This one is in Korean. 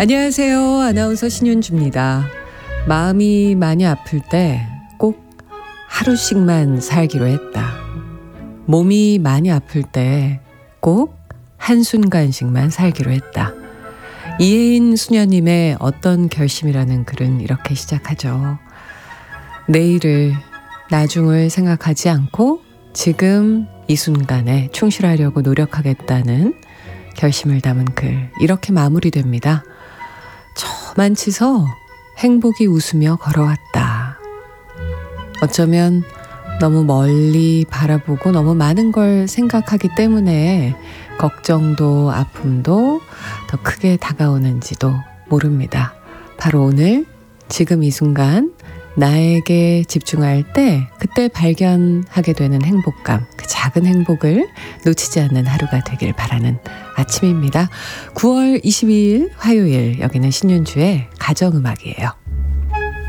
안녕하세요. 아나운서 신윤주입니다. 마음이 많이 아플 때 꼭 하루씩만 살기로 했다. 몸이 많이 아플 때 꼭 한순간씩만 살기로 했다. 이혜인 수녀님의 어떤 결심이라는 글은 이렇게 시작하죠. 내일을, 나중을 생각하지 않고 지금 이 순간에 충실하려고 노력하겠다는 결심을 담은 글, 이렇게 마무리됩니다. 저만치서 행복이 웃으며 걸어왔다. 어쩌면 너무 멀리 바라보고 너무 많은 걸 생각하기 때문에 걱정도 아픔도 더 크게 다가오는지도 모릅니다. 바로 오늘, 지금 이 순간 나에게 집중할 때 그때 발견하게 되는 행복감, 그 작은 행복을 놓치지 않는 하루가 되길 바라는 아침입니다. 9월 22일 화요일, 여기는 신윤주의 가정음악이에요.